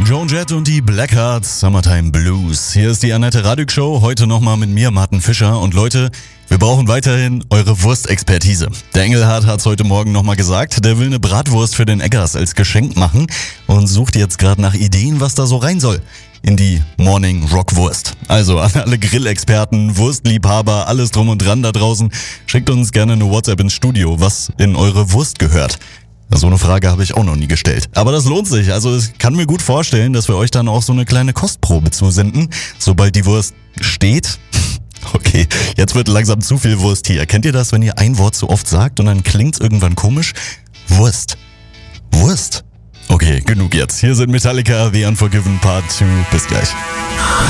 Joan Jett und die Blackhearts, Summertime Blues. Hier ist die Annette Radig Show, heute nochmal mit mir, Martin Fischer. Und Leute, wir brauchen weiterhin eure Wurstexpertise. Der Engelhardt hat's heute Morgen nochmal gesagt, der will eine Bratwurst für den Eggers als Geschenk machen und sucht jetzt gerade nach Ideen, was da so rein soll in die Morning Rockwurst. Also an alle Grillexperten, Wurstliebhaber, alles drum und dran da draußen, schickt uns gerne eine WhatsApp ins Studio, was in eure Wurst gehört. So eine Frage habe ich auch noch nie gestellt. Aber das lohnt sich. Also ich kann mir gut vorstellen, dass wir euch dann auch so eine kleine Kostprobe zusenden, sobald die Wurst steht. Okay, jetzt wird langsam zu viel Wurst hier. Kennt ihr das, wenn ihr ein Wort zu oft sagt und dann klingt's irgendwann komisch? Wurst. Wurst. Okay, genug jetzt. Hier sind Metallica, The Unforgiven Part 2. Bis gleich.